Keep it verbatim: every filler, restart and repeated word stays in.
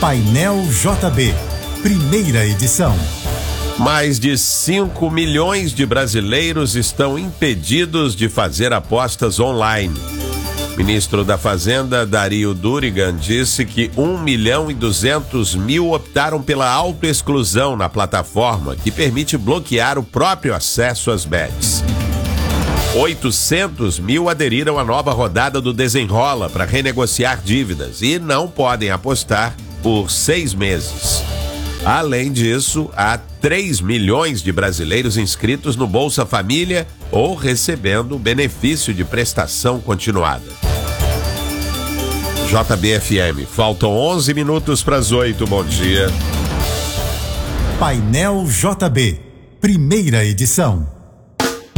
Painel J B, primeira edição. Mais de cinco milhões de brasileiros estão impedidos de fazer apostas online. Ministro da Fazenda, Dario Durigan, disse que um milhão e duzentos mil optaram pela autoexclusão na plataforma, que permite bloquear o próprio acesso às bets. oitocentos mil aderiram à nova rodada do Desenrola para renegociar dívidas e não podem apostar por seis meses. Além disso, há três milhões de brasileiros inscritos no Bolsa Família ou recebendo benefício de prestação continuada. J B F M, faltam onze minutos para as oito, bom dia. Painel J B, primeira edição.